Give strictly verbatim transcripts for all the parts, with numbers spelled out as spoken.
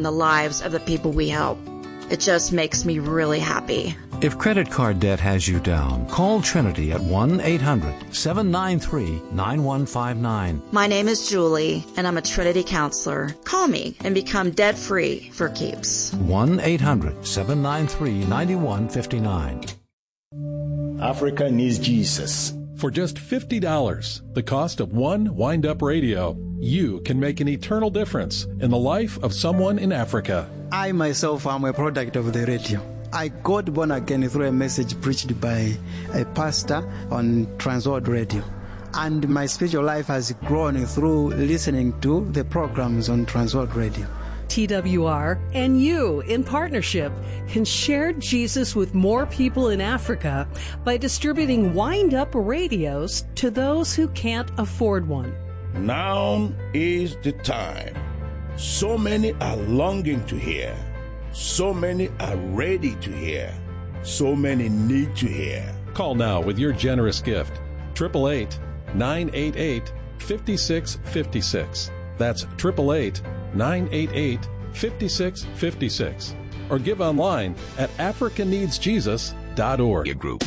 the lives of the people we help. It just makes me really happy. If credit card debt has you down, call Trinity at one eight hundred seven nine three nine one five nine. My name is Julie, and I'm a Trinity counselor. Call me and become debt-free for keeps. one eight hundred seven nine three nine one five nine. Africa needs Jesus. For just fifty dollars, the cost of one wind-up radio, you can make an eternal difference in the life of someone in Africa. I myself am a product of the radio. I got born again through a message preached by a pastor on Transworld Radio. And my spiritual life has grown through listening to the programs on Transworld Radio. T W R and you, in partnership, can share Jesus with more people in Africa by distributing wind-up radios to those who can't afford one. Now is the time. So many are longing to hear. So many are ready to hear. So many need to hear. Call now with your generous gift. eight eight eight, nine eight eight, five six five six. That's eight eight eight, nine eight eight, five six five six. Or give online at africa needs jesus dot org. Group.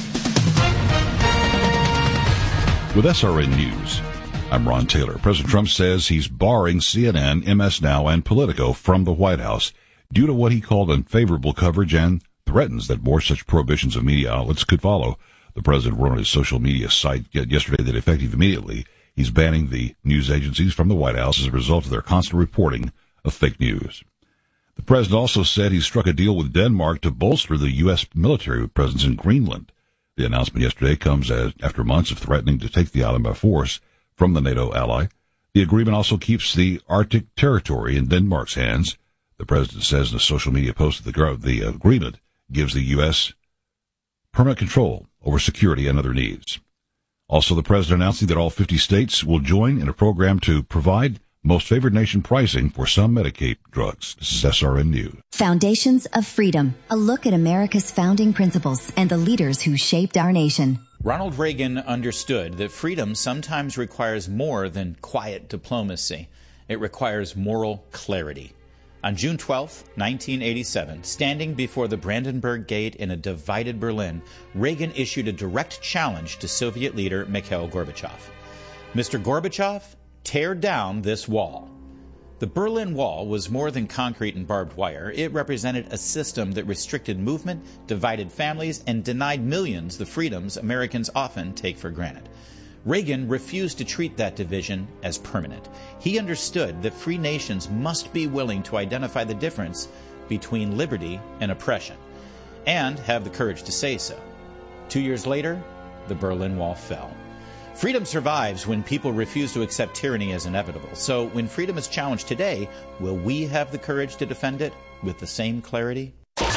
With S R N News, I'm Ron Taylor. President Trump says he's barring C N N, M S Now, and Politico from the White House due to what he called unfavorable coverage and threatens that more such prohibitions of media outlets could follow. The president wrote on his social media site yesterday that effective immediately, he's banning the news agencies from the White House as a result of their constant reporting of fake news. The president also said he struck a deal with Denmark to bolster the U S military presence in Greenland. The announcement yesterday comes as, after months of threatening to take the island by force from the NATO ally. The agreement also keeps the Arctic territory in Denmark's hands. The president says in a social media post that the, the agreement gives the U S permanent control over security and other needs. Also, the president announcing that all fifty states will join in a program to provide most favored nation pricing for some Medicaid drugs. This is S R N News. Foundations of Freedom, a look at America's founding principles and the leaders who shaped our nation. Ronald Reagan understood that freedom sometimes requires more than quiet diplomacy. It requires moral clarity. On June twelfth, nineteen eighty-seven, standing before the Brandenburg Gate in a divided Berlin, Reagan issued a direct challenge to Soviet leader Mikhail Gorbachev. Mister Gorbachev, tear down this wall. The Berlin Wall was more than concrete and barbed wire. It represented a system that restricted movement, divided families, and denied millions the freedoms Americans often take for granted. Reagan refused to treat that division as permanent. He understood that free nations must be willing to identify the difference between liberty and oppression, and have the courage to say so. Two years later, the Berlin Wall fell. Freedom survives when people refuse to accept tyranny as inevitable. So when freedom is challenged today, will we have the courage to defend it with the same clarity?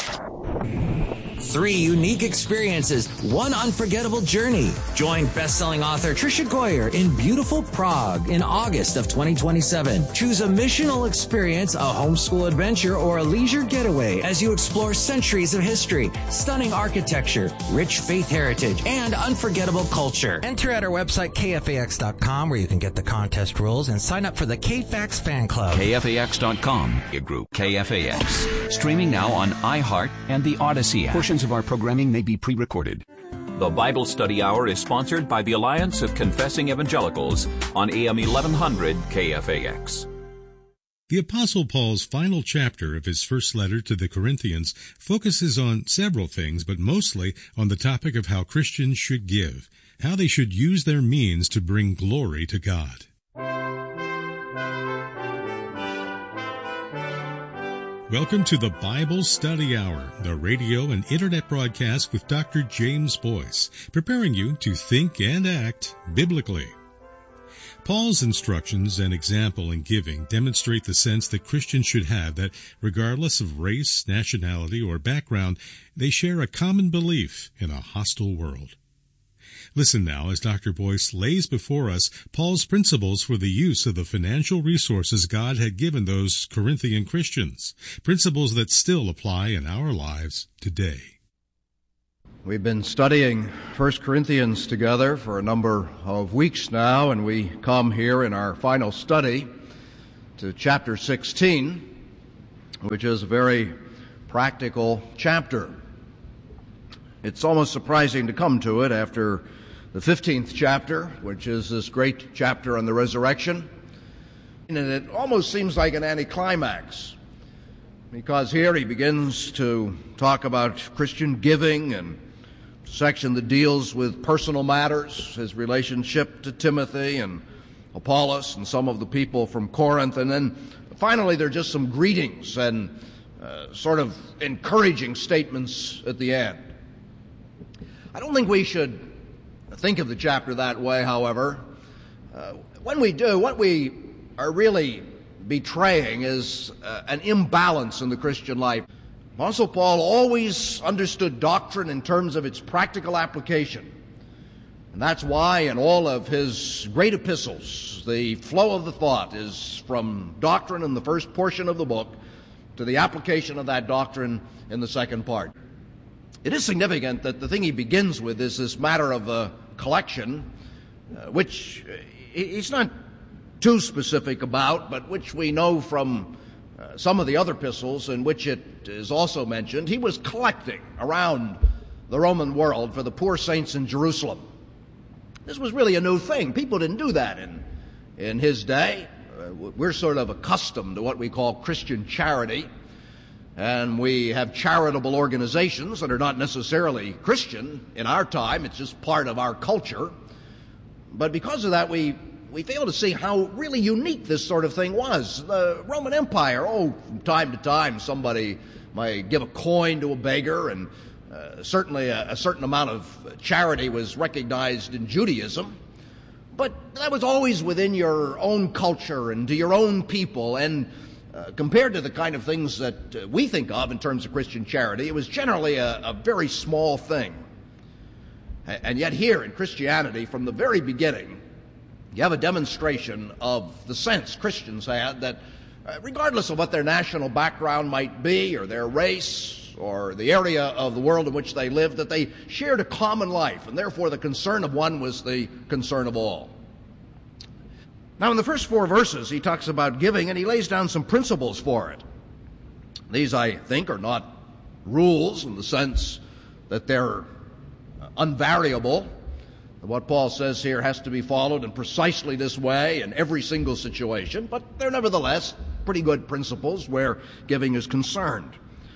Three unique experiences, one unforgettable journey. Join best-selling author Tricia Goyer in beautiful Prague in August of twenty twenty-seven. Choose a missional experience, a homeschool adventure, or a leisure getaway as you explore centuries of history, stunning architecture, rich faith heritage, and unforgettable culture. Enter at our website, K F A X dot com, where you can get the contest rules and sign up for the K F A X fan club. K F A X dot com, your group, K F A X. Streaming now on iHeart and the Odyssey app. Portions of our programming may be pre-recorded. The Bible Study Hour is sponsored by the Alliance of Confessing Evangelicals on A M eleven hundred K F A X. The Apostle Paul's final chapter of his first letter to the Corinthians focuses on several things, but mostly on the topic of how Christians should give, how they should use their means to bring glory to God. Welcome to the Bible Study Hour, the radio and internet broadcast with Doctor James Boyce, preparing you to think and act biblically. Paul's instructions and example in giving demonstrate the sense that Christians should have that, regardless of race, nationality, or background, they share a common belief in a hostile world. Listen now as Doctor Boyce lays before us Paul's principles for the use of the financial resources God had given those Corinthian Christians, principles that still apply in our lives today. We've been studying First Corinthians together for a number of weeks now, and we come here in our final study to chapter sixteen. which is a very practical chapter. It's almost surprising to come to it after the fifteenth chapter, which is this great chapter on the resurrection. And it almost seems like an anticlimax, because here he begins to talk about Christian giving and a section that deals with personal matters, his relationship to Timothy and Apollos and some of the people from Corinth. And then finally there are just some greetings and uh, sort of encouraging statements at the end. I don't think we should think of the chapter that way, however. Uh, when we do, what we are really betraying is uh, an imbalance in the Christian life. Apostle Paul always understood doctrine in terms of its practical application. And that's why in all of his great epistles, the flow of the thought is from doctrine in the first portion of the book to the application of that doctrine in the second part. It is significant that the thing he begins with is this matter of a collection, uh, which he's not too specific about, but which we know from uh, some of the other epistles in which it is also mentioned. He was collecting around the Roman world for the poor saints in Jerusalem. This was really a new thing. People didn't do that in, in his day. Uh, we're sort of accustomed to what we call Christian charity, and we have charitable organizations that are not necessarily Christian in our time. It's just part of our culture. But because of that, we we fail to see how really unique this sort of thing was. The Roman Empire, oh, from time to time somebody might give a coin to a beggar, and uh, certainly a, a certain amount of charity was recognized in Judaism. But that was always within your own culture and to your own people, and uh, compared to the kind of things that uh, we think of in terms of Christian charity, it was generally a, a very small thing. And yet here in Christianity, from the very beginning, you have a demonstration of the sense Christians had that uh, regardless of what their national background might be, or their race, or the area of the world in which they lived, that they shared a common life, and therefore the concern of one was the concern of all. Now in the first four verses he talks about giving, and he lays down some principles for it. These, I think, are not rules in the sense that they're unvariable. What Paul says here has to be followed in precisely this way in every single situation, but they're nevertheless pretty good principles where giving is concerned.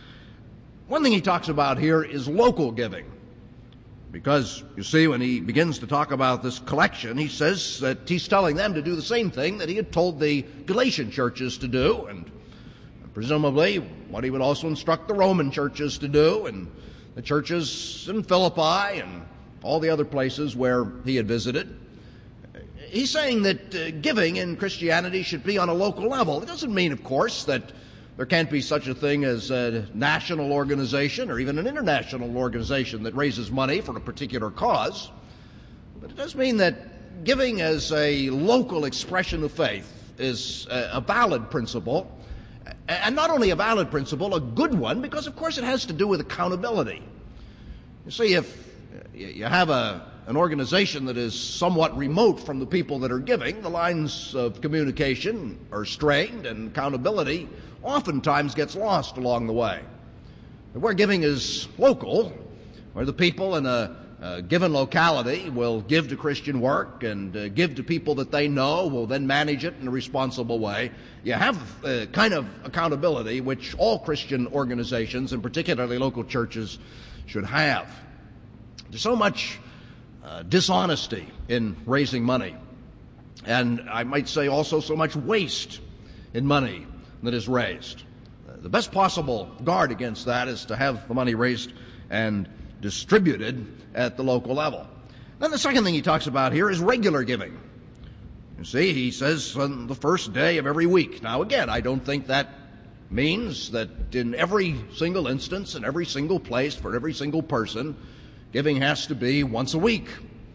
One thing he talks about here is local giving, because you see, when he begins to talk about this collection, he says that he's telling them to do the same thing that he had told the Galatian churches to do, and presumably what he would also instruct the Roman churches to do, and the churches in Philippi and all the other places where he had visited. He's saying that uh, giving in Christianity should be on a local level. It doesn't mean, of course, that there can't be such a thing as a national organization or even an international organization that raises money for a particular cause. But it does mean that giving as a local expression of faith is a, a valid principle, and not only a valid principle, a good one, because of course it has to do with accountability. You see, if you have a, an organization that is somewhat remote from the people that are giving, the lines of communication are strained, and accountability oftentimes gets lost along the way. But where giving is local, where the people in a, a given locality will give to Christian work and uh, give to people that they know, will then manage it in a responsible way, you have a kind of accountability which all Christian organizations, and particularly local churches, should have. There's so much uh, dishonesty in raising money, and I might say also so much waste in money that is raised. Uh, the best possible guard against that is to have the money raised and distributed at the local level. Then the second thing he talks about here is regular giving. You see, he says on the first day of every week. Now again, I don't think that means that in every single instance, in every single place, for every single person, giving has to be once a week.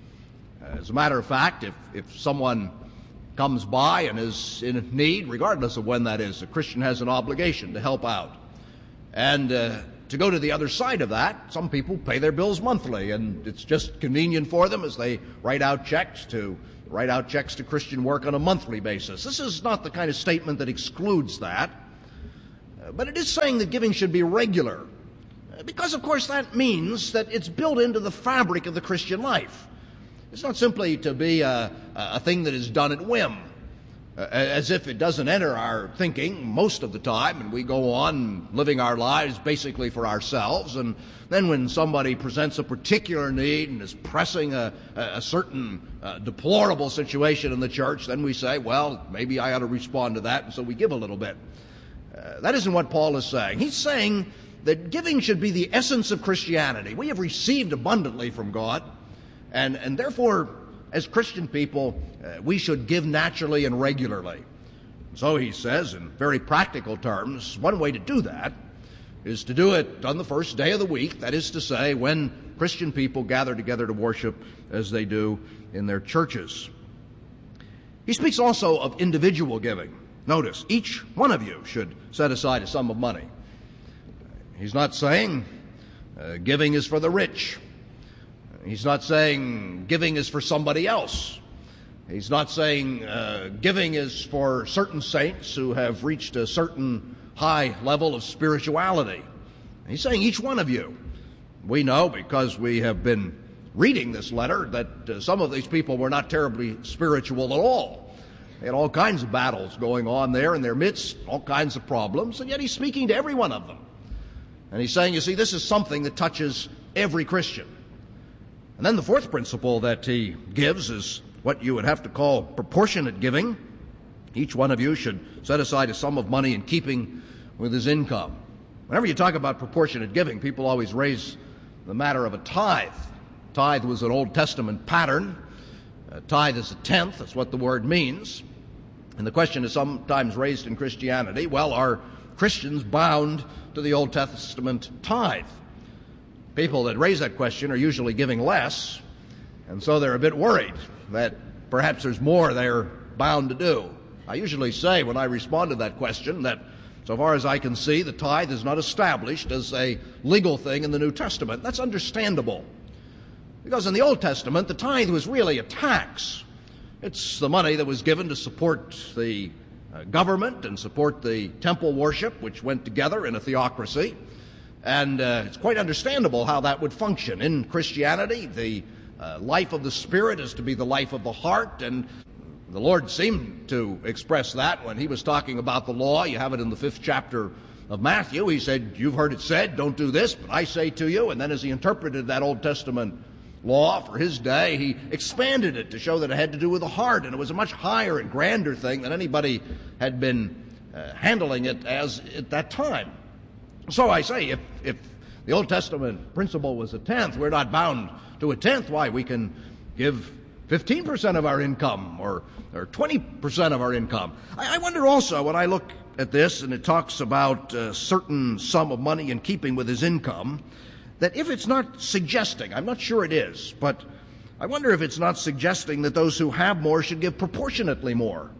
As a matter of fact, if, if someone comes by and is in need, regardless of when that is, a Christian has an obligation to help out. And uh, to go to the other side of that, some people pay their bills monthly, and it's just convenient for them as they write out checks to write out checks to Christian work on a monthly basis. This is not the kind of statement that excludes that. Uh, but it is saying that giving should be regular. Uh, because, of course, that means that it's built into the fabric of the Christian life. It's not simply to be a, a thing that is done at whim, uh, as if it doesn't enter our thinking most of the time, and we go on living our lives basically for ourselves. And then when somebody presents a particular need and is pressing a, a certain uh, deplorable situation in the church, then we say, well, maybe I ought to respond to that, and so we give a little bit. Uh, that isn't what Paul is saying. He's saying that giving should be the essence of Christianity. We have received abundantly from God. And, and therefore, as Christian people, uh, we should give naturally and regularly. So he says, in very practical terms, one way to do that is to do it on the first day of the week, that is to say, when Christian people gather together to worship as they do in their churches. He speaks also of individual giving. Notice, each one of you should set aside a sum of money. He's not saying uh, giving is for the rich. He's not saying giving is for somebody else. He's not saying uh, giving is for certain saints who have reached a certain high level of spirituality. He's saying each one of you. We know, because we have been reading this letter, that uh, some of these people were not terribly spiritual at all. They had all kinds of battles going on there in their midst, all kinds of problems, and yet he's speaking to every one of them. And he's saying, you see, this is something that touches every Christian. And then the fourth principle that he gives is what you would have to call proportionate giving. Each one of you should set aside a sum of money in keeping with his income. Whenever you talk about proportionate giving, people always raise the matter of a tithe. Tithe was an Old Testament pattern. A tithe is a tenth. That's what the word means. And the question is sometimes raised in Christianity, well, are Christians bound to the Old Testament tithe? People that raise that question are usually giving less, and so they're a bit worried that perhaps there's more they're bound to do. I usually say when I respond to that question that so far as I can see, the tithe is not established as a legal thing in the New Testament. That's understandable, because in the Old Testament, the tithe was really a tax. It's the money that was given to support the uh, government and support the temple worship, which went together in a theocracy. And uh, it's quite understandable how that would function. In Christianity, the uh, life of the Spirit is to be the life of the heart, and the Lord seemed to express that when he was talking about the law. You have it in the fifth chapter of Matthew. He said, you've heard it said, don't do this, but I say to you. And then as he interpreted that Old Testament law for his day, he expanded it to show that it had to do with the heart, and it was a much higher and grander thing than anybody had been uh, handling it as at that time. So I say, if, if the Old Testament principle was a tenth, we're not bound to a tenth. Why? We can give fifteen percent of our income or, or twenty percent of our income. I, I wonder also, when I look at this and it talks about a certain sum of money in keeping with his income, that if it's not suggesting, I'm not sure it is, but I wonder if it's not suggesting that those who have more should give proportionately more.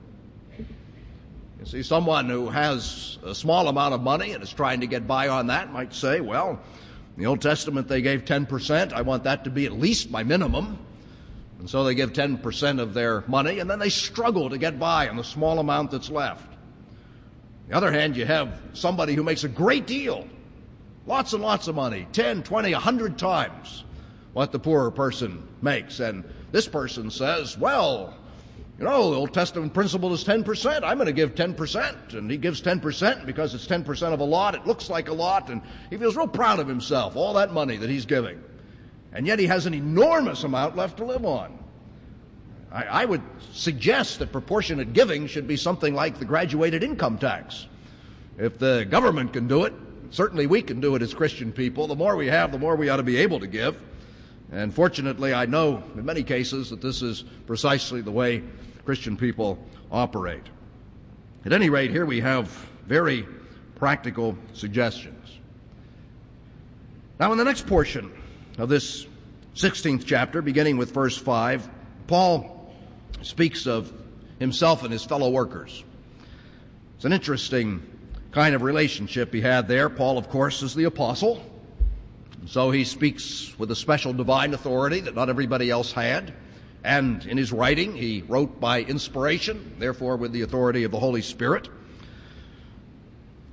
You see, someone who has a small amount of money and is trying to get by on that might say, well, in the Old Testament they gave ten percent. I want that to be at least my minimum. And so they give ten percent of their money, and then they struggle to get by on the small amount that's left. On the other hand, you have somebody who makes a great deal, lots and lots of money, ten, twenty, a hundred times what the poorer person makes. And this person says, well, you know, the Old Testament principle is ten percent. I'm going to give ten percent. And he gives ten percent because it's ten percent of a lot. It looks like a lot, and he feels real proud of himself, all that money that he's giving. And yet he has an enormous amount left to live on. I, I would suggest that proportionate giving should be something like the graduated income tax. If the government can do it, certainly we can do it as Christian people. The more we have, the more we ought to be able to give. And fortunately, I know in many cases that this is precisely the way Christian people operate. At any rate, here we have very practical suggestions. Now, in the next portion of this sixteenth chapter, beginning with verse five, Paul speaks of himself and his fellow workers. It's an interesting kind of relationship he had there. Paul, of course, is the apostle, so he speaks with a special divine authority that not everybody else had. And in his writing, he wrote by inspiration, therefore with the authority of the Holy Spirit.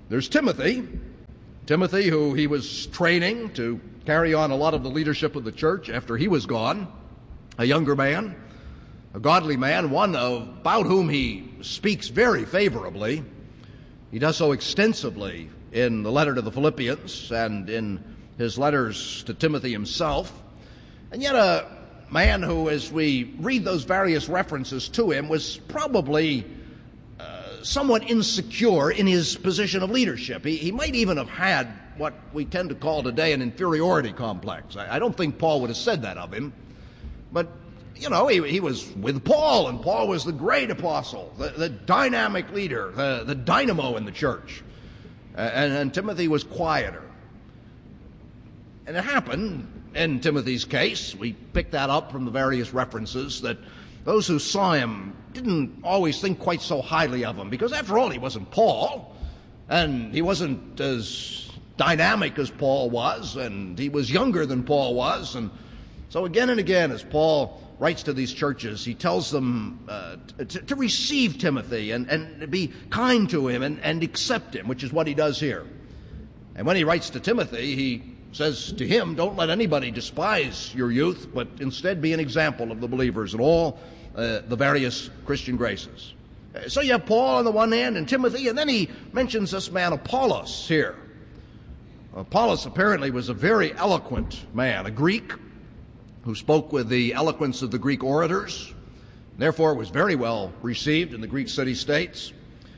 There's Timothy. Timothy, who he was training to carry on a lot of the leadership of the church after he was gone. A younger man, a godly man, one about whom he speaks very favorably. He does so extensively in the letter to the Philippians and in his letters to Timothy himself. And yet a man who, as we read those various references to him, was probably uh, somewhat insecure in his position of leadership. He, he might even have had what we tend to call today an inferiority complex. I, I don't think Paul would have said that of him. But, you know, he, he was with Paul, and Paul was the great apostle, the, the dynamic leader, the, the dynamo in the church. Uh, and, and Timothy was quieter. And it happened in Timothy's case, we pick that up from the various references, that those who saw him didn't always think quite so highly of him, because after all, he wasn't Paul, and he wasn't as dynamic as Paul was, and he was younger than Paul was. And so again and again, as Paul writes to these churches, he tells them uh, to, to receive Timothy and, and be kind to him and, and accept him, which is what he does here. And when he writes to Timothy, he says to him, don't let anybody despise your youth, but instead be an example of the believers in all uh, the various Christian graces. Uh, so you have Paul on the one hand and Timothy, and then he mentions this man Apollos here. Apollos apparently was a very eloquent man, a Greek who spoke with the eloquence of the Greek orators, therefore was very well received in the Greek city-states.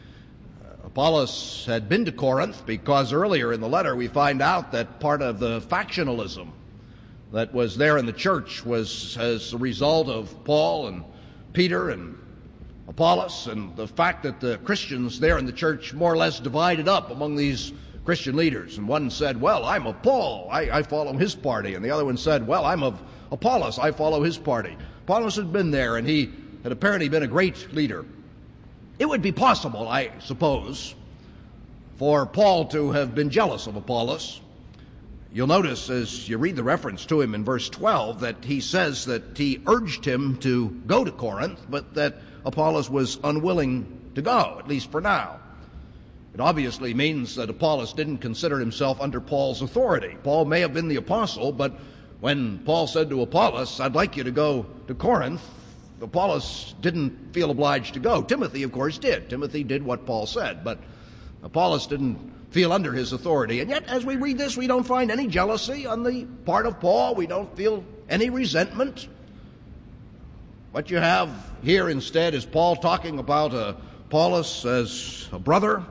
Apollos had been to Corinth because earlier in the letter we find out that part of the factionalism that was there in the church was as a result of Paul and Peter and Apollos, and the fact that the Christians there in the church more or less divided up among these Christian leaders. And one said, well, I'm of Paul, I, I follow his party. And the other one said, well, I'm of Apollos, I follow his party. Apollos had been there, and he had apparently been a great leader. It would be possible, I suppose, for Paul to have been jealous of Apollos. You'll notice as you read the reference to him in verse twelve that he says that he urged him to go to Corinth, but that Apollos was unwilling to go, at least for now. It obviously means that Apollos didn't consider himself under Paul's authority. Paul may have been the apostle, but when Paul said to Apollos, I'd like you to go to Corinth, Apollos didn't feel obliged to go. Timothy, of course, did. Timothy did what Paul said, but Apollos didn't feel under his authority. And yet, as we read this, we don't find any jealousy on the part of Paul. We don't feel any resentment. What you have here instead is Paul talking about uh, Apollos as a brother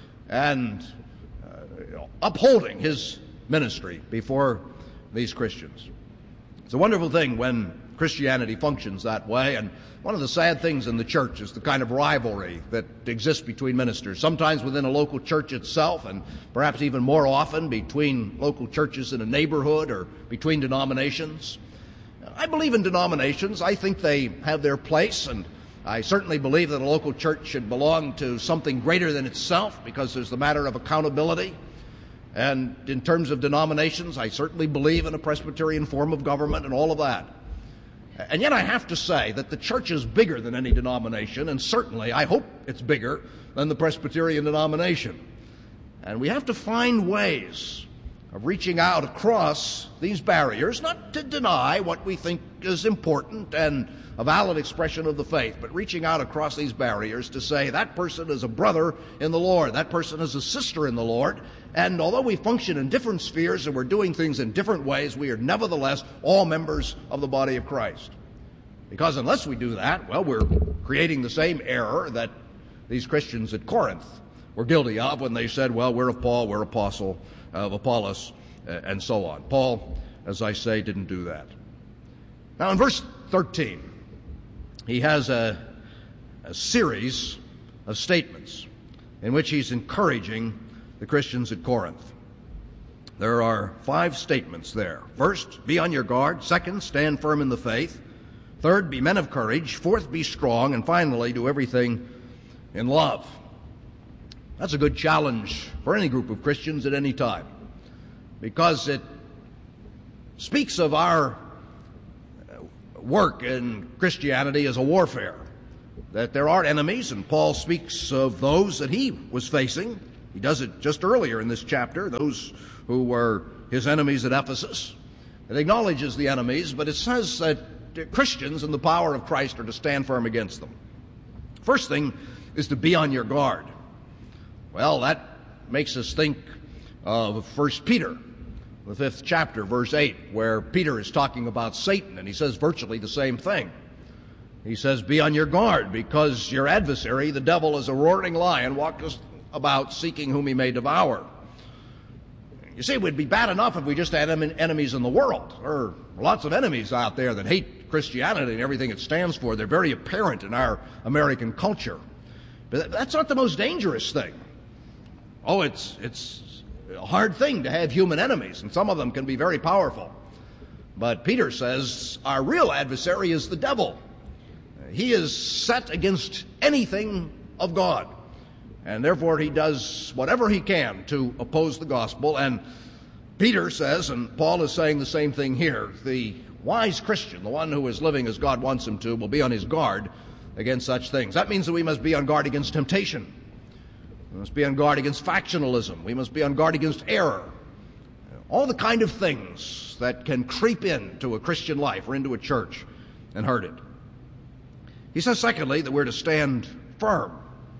and uh, you know, upholding his ministry before these Christians. It's a wonderful thing when Christianity functions that way, and one of the sad things in the church is the kind of rivalry that exists between ministers, sometimes within a local church itself, and perhaps even more often between local churches in a neighborhood or between denominations. I believe in denominations. I think they have their place, and I certainly believe that a local church should belong to something greater than itself, because there's the matter of accountability. And in terms of denominations, I certainly believe in a Presbyterian form of government and all of that. And yet I have to say that the church is bigger than any denomination, and certainly I hope it's bigger than the Presbyterian denomination. And we have to find ways of reaching out across these barriers, not to deny what we think is important and a valid expression of the faith, but reaching out across these barriers to say that person is a brother in the Lord, that person is a sister in the Lord, and although we function in different spheres and we're doing things in different ways, we are nevertheless all members of the body of Christ. Because unless we do that, well, we're creating the same error that these Christians at Corinth were guilty of when they said, well, we're of Paul, we're apostle of Apollos, and so on. Paul, as I say, didn't do that. Now in verse thirteen, he has a, a series of statements in which he's encouraging the Christians at Corinth. There are five statements there. First, be on your guard. Second, stand firm in the faith. Third, be men of courage. Fourth, be strong. And finally, do everything in love. That's a good challenge for any group of Christians at any time, because it speaks of our work in Christianity as a warfare, that there are enemies, and Paul speaks of those that he was facing He does it just earlier in this chapter, those who were his enemies at Ephesus. It acknowledges the enemies, but it says that Christians in the power of Christ are to stand firm against them. First thing is to be on your guard. Well, that makes us think of First Peter, the fifth chapter, verse eight, where Peter is talking about Satan, and he says virtually the same thing. He says, be on your guard, because your adversary, the devil, is a roaring lion, walks about seeking whom he may devour. You see, it would be bad enough if we just had enemies in the world. There are lots of enemies out there that hate Christianity and everything it stands for. They're very apparent in our American culture. But that's not the most dangerous thing. Oh, it's it's a hard thing to have human enemies, and some of them can be very powerful. But Peter says our real adversary is the devil. He is set against anything of God, and therefore he does whatever he can to oppose the gospel. And Peter says, and Paul is saying the same thing here, the wise Christian, the one who is living as God wants him to, will be on his guard against such things. That means that we must be on guard against temptation. We must be on guard against factionalism. We must be on guard against error. All the kind of things that can creep into a Christian life or into a church and hurt it. He says, secondly, that we're to stand firm.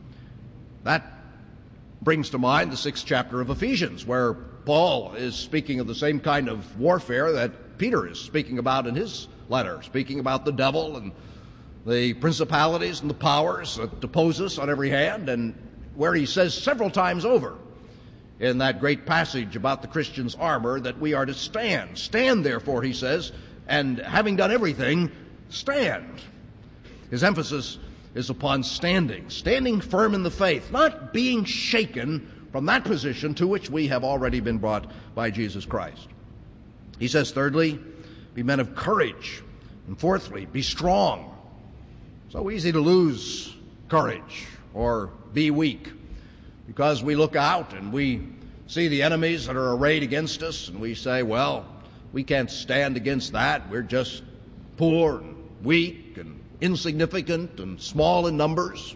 That brings to mind the sixth chapter of Ephesians, where Paul is speaking of the same kind of warfare that Peter is speaking about in his letter, speaking about the devil and the principalities and the powers that oppose us on every hand, and where he says several times over in that great passage about the Christian's armor that we are to stand. Stand, therefore, he says, and having done everything, stand. His emphasis is upon standing, standing firm in the faith, not being shaken from that position to which we have already been brought by Jesus Christ. He says, thirdly, be men of courage. And fourthly, be strong. So easy to lose courage or be weak because we look out and we see the enemies that are arrayed against us and we say, well, we can't stand against that. We're just poor and weak and insignificant and small in numbers.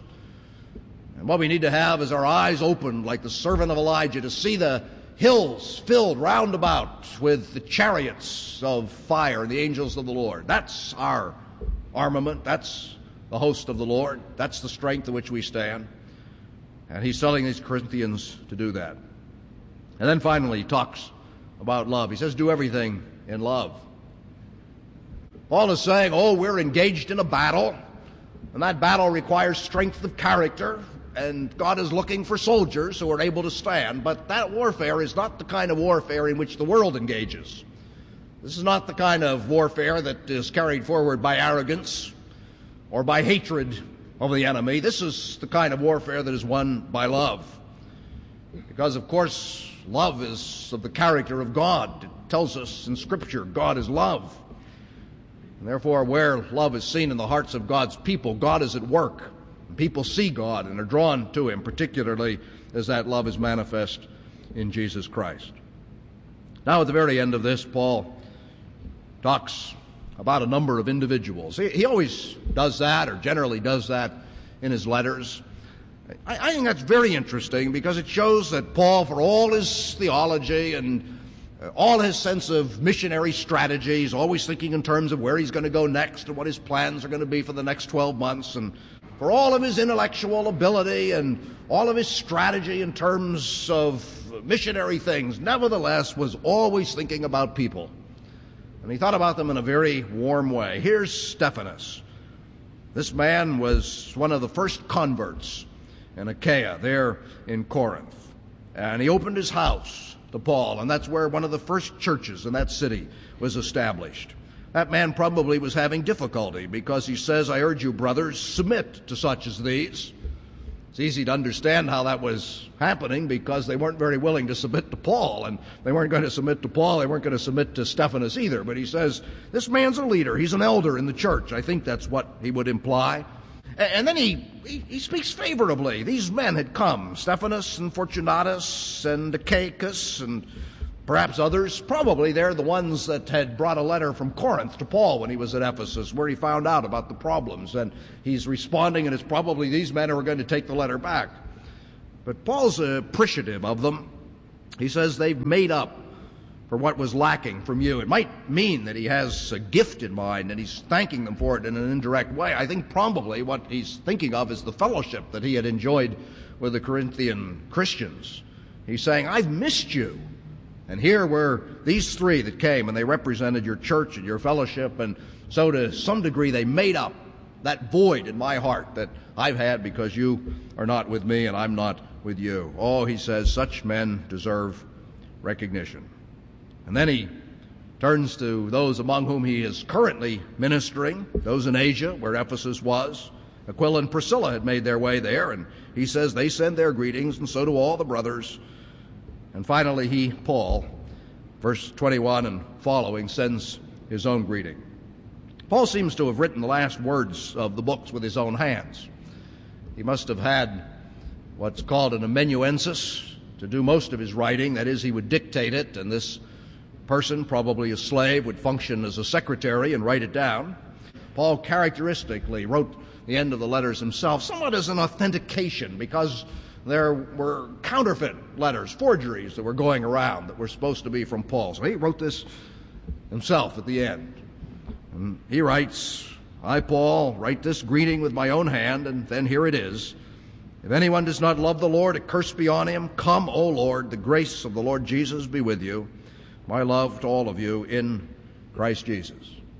And what we need to have is our eyes opened like the servant of Elijah to see the hills filled round about with the chariots of fire and the angels of the Lord. That's our armament. That's the host of the Lord. That's the strength in which we stand. And he's telling these Corinthians to do that. And then finally he talks about love. He says, do everything in love. Paul is saying, oh, we're engaged in a battle, and that battle requires strength of character, and God is looking for soldiers who are able to stand, but that warfare is not the kind of warfare in which the world engages. This is not the kind of warfare that is carried forward by arrogance or by hatred of the enemy. This is the kind of warfare that is won by love. Because, of course, love is of the character of God. It tells us in Scripture, God is love. And therefore, where love is seen in the hearts of God's people, God is at work. And people see God and are drawn to Him, particularly as that love is manifest in Jesus Christ. Now, at the very end of this, Paul talks about a number of individuals. He, he always does that, or generally does that in his letters. I, I think that's very interesting because it shows that Paul, for all his theology and all his sense of missionary strategy, he's always thinking in terms of where he's going to go next and what his plans are going to be for the next twelve months. And for all of his intellectual ability and all of his strategy in terms of missionary things, nevertheless was always thinking about people. And he thought about them in a very warm way. Here's Stephanas. This man was one of the first converts in Achaia, there in Corinth. And he opened his house to Paul, and that's where one of the first churches in that city was established. That man probably was having difficulty because he says, I urge you, brothers, submit to such as these. It's easy to understand how that was happening because they weren't very willing to submit to Paul, and they weren't going to submit to Paul, they weren't going to submit to Stephanas either. But he says, this man's a leader, he's an elder in the church. I think that's what he would imply. And then he, he, he speaks favorably. These men had come, Stephanas and Fortunatus and Achaicus and perhaps others. Probably they're the ones that had brought a letter from Corinth to Paul when he was at Ephesus, where he found out about the problems. And he's responding, and it's probably these men who are going to take the letter back. But Paul's appreciative of them. He says they've made up for what was lacking from you. It might mean that he has a gift in mind and he's thanking them for it in an indirect way. I think probably what he's thinking of is the fellowship that he had enjoyed with the Corinthian Christians. He's saying, I've missed you. And here were these three that came, and they represented your church and your fellowship, and so to some degree they made up that void in my heart that I've had because you are not with me and I'm not with you. Oh, he says, such men deserve recognition. And then he turns to those among whom he is currently ministering, those in Asia, where Ephesus was. Aquila and Priscilla had made their way there, and he says they send their greetings, and so do all the brothers. And finally, he, Paul, verse twenty-one and following, sends his own greeting. Paul seems to have written the last words of the books with his own hands. He must have had what's called an amanuensis to do most of his writing. That is, he would dictate it, and this person, probably a slave, would function as a secretary and write it down. Paul characteristically wrote the end of the letters himself, somewhat as an authentication, because there were counterfeit letters, forgeries that were going around that were supposed to be from Paul. So he wrote this himself at the end. And he writes, I, Paul, write this greeting with my own hand, and then here it is. If anyone does not love the Lord, a curse be on him. Come, O Lord, the grace of the Lord Jesus be with you. My love to all of you in Christ Jesus.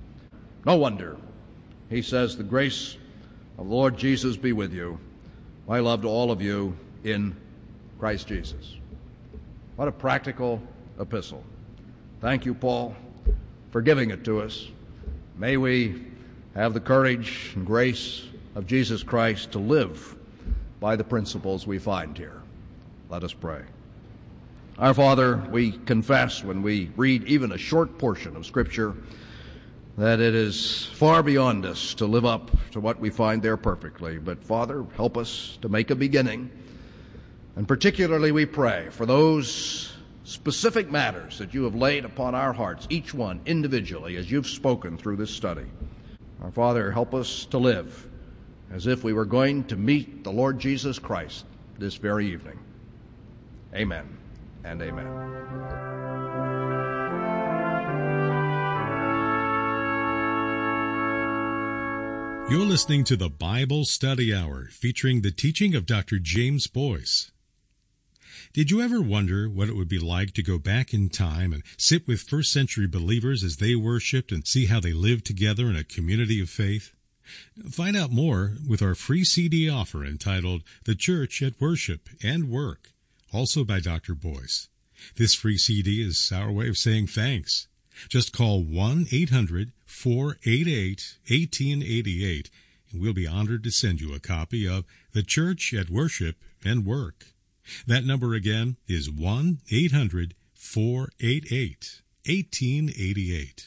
No wonder he says, the grace of the Lord Jesus be with you. My love to all of you in Christ Jesus. What a practical epistle. Thank you, Paul, for giving it to us. May we have the courage and grace of Jesus Christ to live by the principles we find here. Let us pray. Our Father, we confess when we read even a short portion of Scripture that it is far beyond us to live up to what we find there perfectly. But Father, help us to make a beginning. And particularly we pray for those specific matters that you have laid upon our hearts, each one individually, as you've spoken through this study. Our Father, help us to live as if we were going to meet the Lord Jesus Christ this very evening. Amen and amen. You're listening to the Bible Study Hour, featuring the teaching of Doctor James Boyce. Did you ever wonder what it would be like to go back in time and sit with first century believers as they worshiped and see how they lived together in a community of faith? Find out more with our free C D offer entitled The Church at Worship and Work, also by Doctor Boyce. This free C D is our way of saying thanks. Just call one eight hundred four eight eight one eight eight eight, and we'll be honored to send you a copy of The Church at Worship and Work. That number again is one eight hundred four eight eight one eight eight eight.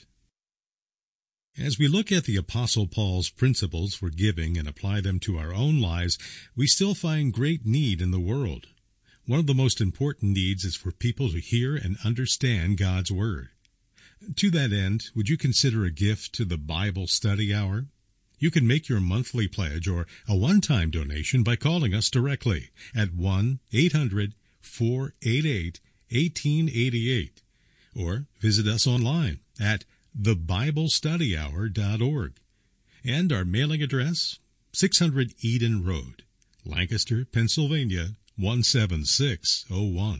As we look at the Apostle Paul's principles for giving and apply them to our own lives, we still find great need in the world. One of the most important needs is for people to hear and understand God's Word. To that end, would you consider a gift to the Bible Study Hour? You can make your monthly pledge or a one-time donation by calling us directly at one eight hundred four eight eight one eight eight eight or visit us online at the bible study hour dot org. And our mailing address, six hundred Eden Road, Lancaster, Pennsylvania, one seven six oh one.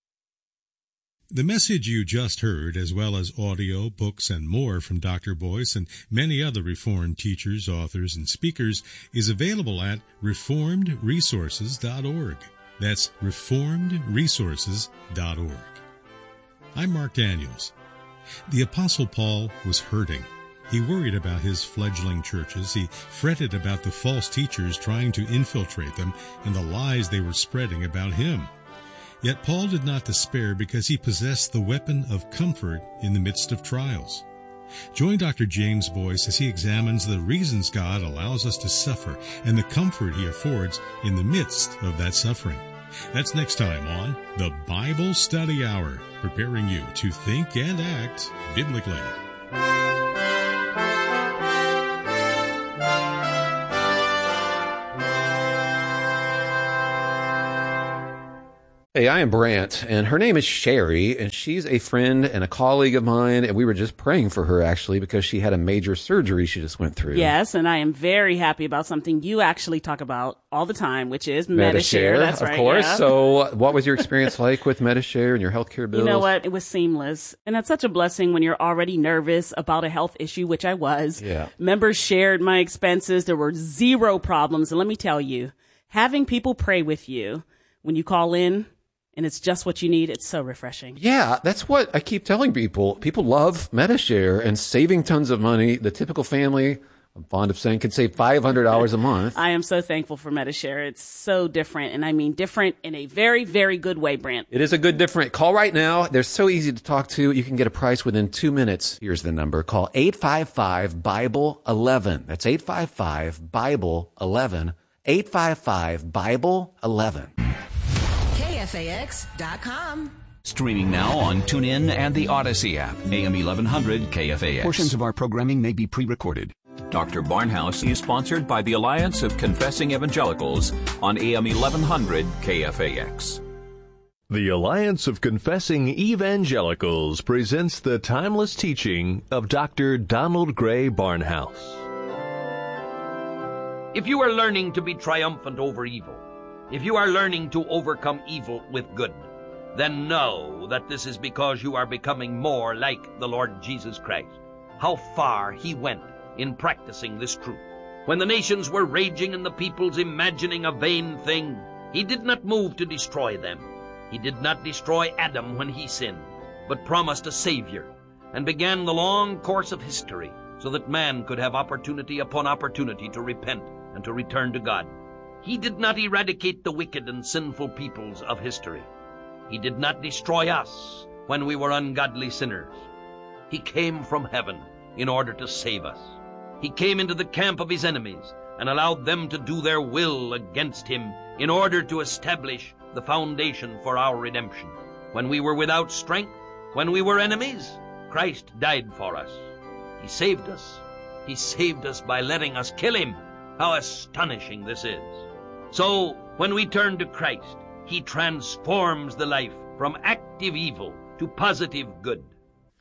The message you just heard, as well as audio, books, and more from Doctor Boyce and many other Reformed teachers, authors, and speakers, is available at reformed resources dot org. That's reformed resources dot org. I'm Mark Daniels. The Apostle Paul was hurting. He worried about his fledgling churches. He fretted about the false teachers trying to infiltrate them and the lies they were spreading about him. Yet Paul did not despair because he possessed the weapon of comfort in the midst of trials. Join Doctor James Boyce as he examines the reasons God allows us to suffer and the comfort he affords in the midst of that suffering. That's next time on the Bible Study Hour, preparing you to think and act biblically. Hey, I am Brant, and her name is Sherry, and she's a friend and a colleague of mine, and we were just praying for her, actually, because she had a major surgery she just went through. Yes, and I am very happy about something you actually talk about all the time, which is Medi-Share. Medi-Share. That's of right, course. yeah. So what was your experience like with Medi-Share and your healthcare bills? You know what? It was seamless. And that's such a blessing when you're already nervous about a health issue, which I was. Yeah. Members shared my expenses. There were zero problems. And let me tell you, having people pray with you when you call in, and it's just what you need, it's so refreshing. Yeah, that's what I keep telling people. People love Medi-Share and saving tons of money. The typical family, I'm fond of saying, can save five hundred dollars a month. I am so thankful for Medi-Share. It's so different, and I mean different in a very, very good way, Brant. It is a good different. Call right now. They're so easy to talk to. You can get a price within two minutes. Here's the number. Call eight five five, Bible eleven. That's eight five five, Bible eleven. eight five five, Bible eleven. K F A X dot com. Streaming now on TuneIn and the Odyssey app. A M eleven hundred K F A X. Portions of our programming may be pre-recorded. Doctor Barnhouse is sponsored by the Alliance of Confessing Evangelicals on A M eleven hundred K F A X. The Alliance of Confessing Evangelicals presents the timeless teaching of Doctor Donald Gray Barnhouse. If you are learning to be triumphant over evil, if you are learning to overcome evil with good, then know that this is because you are becoming more like the Lord Jesus Christ. How far he went in practicing this truth. When the nations were raging and the peoples imagining a vain thing, he did not move to destroy them. He did not destroy Adam when he sinned, but promised a Savior, and began the long course of history so that man could have opportunity upon opportunity to repent and to return to God. He did not eradicate the wicked and sinful peoples of history. He did not destroy us when we were ungodly sinners. He came from heaven in order to save us. He came into the camp of his enemies and allowed them to do their will against him in order to establish the foundation for our redemption. When we were without strength, when we were enemies, Christ died for us. He saved us. He saved us by letting us kill him. How astonishing this is. So, when we turn to Christ, he transforms the life from active evil to positive good.